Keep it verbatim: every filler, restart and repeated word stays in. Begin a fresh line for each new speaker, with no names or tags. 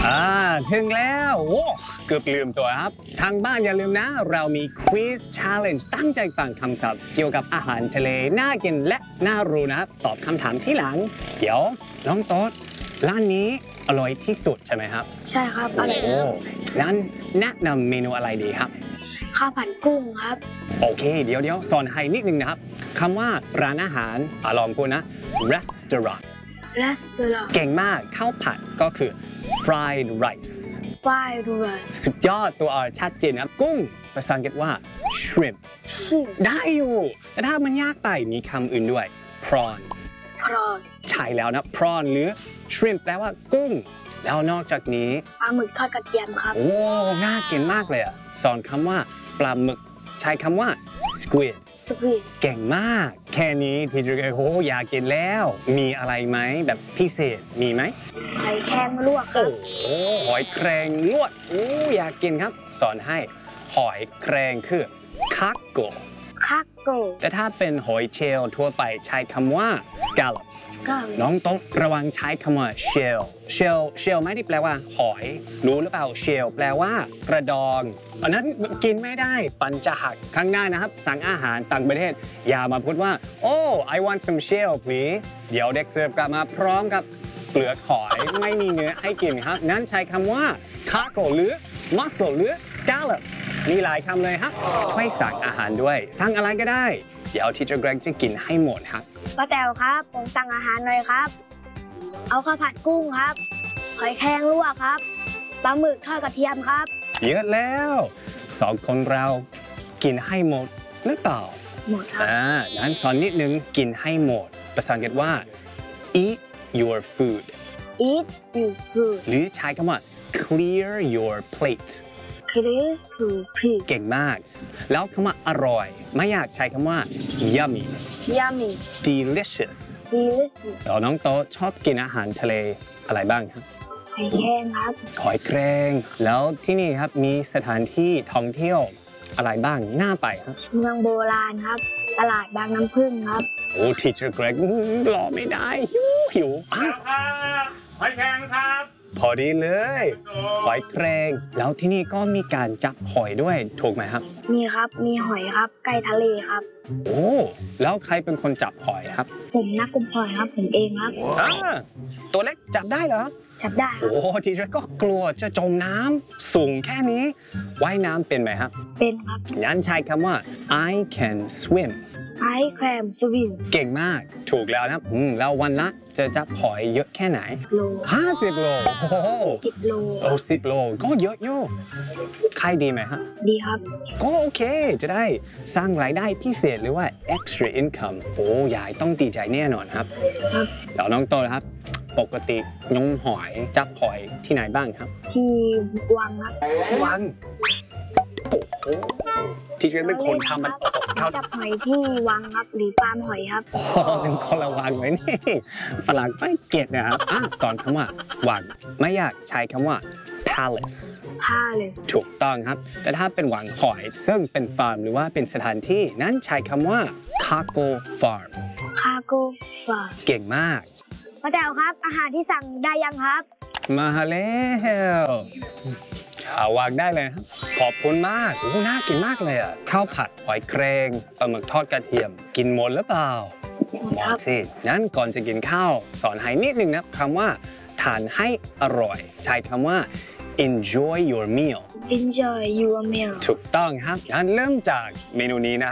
อ่าถึงแล้วโอ้เกือบลืมตัวครับทางบ้านอย่าลืมนะเรามี Quiz Challenge ตั้งใจฟังคำศัพท์เกี่ยวกับอาหารทะเลน่ากินและน่ารู้นะครับตอบคำถามที่หลังเดี๋ยวน้องโต๊ดร้านนี้อร่อยที่สุดใช่ไหมครับ
ใช่ครับอร่อย
โอ้ร้านแนะนำเมนูอะไรดีครับ
ข้าวผัดกุ้งครับ
โอเคเดี๋ยวเดี๋ยวสอนให้นิดนึงนะครับคำว่าร้านอาหารอ่ะลองพูดนะ restaurant
และสเตอร์
เก่งมากข้าวผัดก็คือ fried rice
ฟรายรูส
สุดยอดตัวอชัดเจนนะครับกุ้งภาษาอังกฤษว่า shrimp
ชื่อ
ได้อยู่แต่ถ้ามันยากไปมีคำอื่นด้วย prawn
ครอน
ใช่แล้วนะ prawn หรือ shrimp แปลว่ากุ้ง แล้วนอกจากนี้
ปลาหมึกทอดกระเทียมครับ
โอ้น่ากินมากเลยอะสอนคำว่าปลาหมึกใช้คำว่า squid
สควีส
เก่งมาก แค่นี้ที่จะโอ้อยากกินแล้ว มีอะไรไหมแบบพิเศษมีไหม
หอยแครงลวกครั
โอ้
บ
โหหอยแครงลวกโอ้อยากกินครับ สอนให้หอยแครงคือคักโก
คาโก
แต่ถ้าเป็นหอยเชลล์ทั่วไปใช้คำว่า scallop
ก็
น้องต้องระวังใช้คำว่า shell shell shell ไม่ได้แปลว่าหอย รู้หรือเปล่า shell แปลว่ากระดองอันนั้นกินไม่ได้ปันจะหักข้างหน้านะครับ สั่งอาหารต่างประเทศ อย่ามาพูดว่า oh I want some shell please เดี๋ยวเด็กเสิร์ฟกลับมาพร้อมกับเปลือกหอยไม่มีเนื้อให้กินครับ นั้นใช้คำว่า cargo หรือ mussel หรือ scallop มีหลายคำเลยครับช่วยสั่งอาหารด้วย สั่งอะไรก็ได้ เดี๋ยวทีเจอร์เกรกจะกินให้หมดครับ
ป้าแต๋วครับ ผมสั่งอาหารหน่อยครับ เอาข้าวผัดกุ้งครับ หอยแครงลวกครับ ปลาหมึกทอดกระเทียมครับ
เยอะแล้วสองคนเรากินให้หมดหรือเปล่า
หมดครับ
อ่านั้นสอนนิดนึงกินให้หมดภาษาอังกฤษว่า eat your food
eat your food
หรือใช้คำว่า clear your plate
clear to pig
เก่งมาก แล้วคำว่าอร่อย ไม่อยากใช้คำว่า yummy
yummy
delicious
delicious
แล้วน้องโต๊ะชอบกินอาหารทะเลอะไรบ้างครับ
หอยแครงครับ
หอยแครงแล้วที่นี่ครับมีสถานที่ท่องเที่ยวอะไรบ้างน่าไปครับ
เมืองโบราณครับ ตลาดบางน้ำพึ่งครับ
โอ้ทีเจอร์เกรกรอไม่ได้หิวหิวอ่ะ
ครับหอยแครงครับ
พอดีเลยหอยแครงแล้วที่นี่ก็มีการจับหอยด้วยถูกไหมครับ
มีครับ มีหอยครับ ไก่ทะเลครับ
โอ้แล้วใครเป็นคนจับหอยครับ
ผมนักกุมหอยครับ ผมเองครับ
อ่าตัวเล็กจับได้เหรอ
จับได้ครับ
โอ้ทีเจอร์ก็กลัวจะจมน้ำสูงแค่นี้ว่ายน้ำเป็นไหมครับ
เป็นครับ
งั้นใช้คำว่า I can swim
ไอแครมสวิง
เก่งมากถูกแล้วนะครับอืมแล้ววันละจะจับหอยเยอะแค่ไหน
โล
ห้าสิบโลโอ้โห
สิบโล
โอ้สิบโลก็เยอะอยู่ขายดีไหมฮะ
ดีครับ
ก็โอเค จะได้สร้างรายได้พิเศษหรือว่า extra income โอ้ยายต้องดีใจแน่นอนครับ
ครับ
เดี๋ยวน้องโตนะครับ ปกติงมหอยจับหอยที่ไหนบ้างครับ
ที่วังครับ
ที่วัง โอ้โหที่เป็นคนทำมันเขา
จับหอยที่วังครับ หรือฟาร์มหอยครับ
อ๋อเป็นคนละวังเลยนี่ฝรั่งไม่เก็ตนะครับอ่ะสอนคำว่าวังไม่อยากใช้คำว่า palace
Palace
ถูกต้องครับ แต่ถ้าเป็นหวังหอย ซึ่งเป็นฟาร์มหรือว่าเป็นสถานที่ นั้นใช้คำว่า cargo farm
Cargo Farm
เก่งมาก
ป้าแต๋วครับ อาหารที่สั่งได้ยังครับ
มาแล้วเอาวางได้เลยครับ ขอบคุณมาก โอ้น่ากินมากเลยอ่ะ ข้าวผัดหอยแครงปลาหมึกทอดกระเทียม กินหมดหรือเปล่าหมดสิงั้นก่อนจะกินข้าว สอนให้นิดนึงนะครับคำว่า ทานให้อร่อย ใช้คำว่า enjoy your meal
Enjoy your meal
ถูกต้องครับงั้นเริ่มจากเมนูนี้นะ